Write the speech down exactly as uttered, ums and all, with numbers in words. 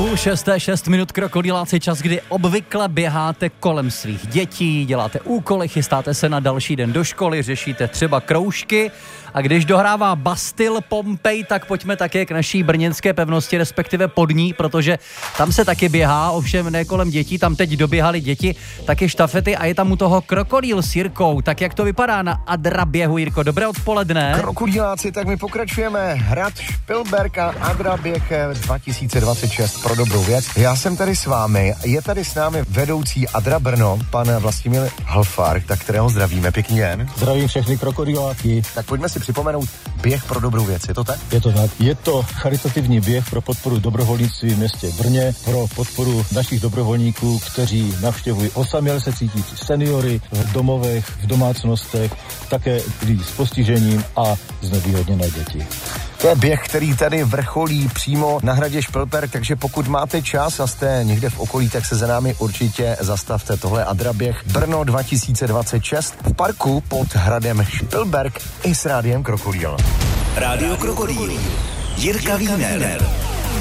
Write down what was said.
Půl šesté, šest minut krokodýláci, čas, kdy obvykle běháte kolem svých dětí, děláte úkoly, chystáte se na další den do školy, řešíte třeba kroužky a když dohrává Bastille Pompej, tak pojďme také k naší brněnské pevnosti, respektive pod ní, protože tam se taky běhá, ovšem ne kolem dětí, tam teď doběhali děti, taky štafety a je tam u toho krokodýl s Jirkou. Tak jak to vypadá na Adra běhu, Jirko? Dobré odpoledne. Krokodýláci, tak my pokračujeme. Hrad Špilberk a Adra běh dva tisíce dvacet šest pro dobrou věc. Já jsem tady s vámi, je tady s námi vedoucí Adra Brno, pan Vlastimil Halfár, tak kterého zdravíme, pěkný den. Zdravím všechny krokodýláky. Tak pojďme si připomenout běh pro dobrou věc, je to tak? Je to tak. Je to charitativní běh pro podporu dobrovolnictví v městě Brně, pro podporu našich dobrovolníků, kteří navštěvují osaměle se cítící seniory v domovech, v domácnostech, také lidi s postižením a znevýhodněné děti. To je běh, který tady vrcholí přímo na hradě Špilberk, takže pokud máte čas a jste někde v okolí, tak se za námi určitě zastavte. Tohle Adra běh Brno dva tisíce dvacet šest v parku pod hradem Špilberk i s rádiem Krokodýl. Rádio Krokodýl. Jirka Wiener.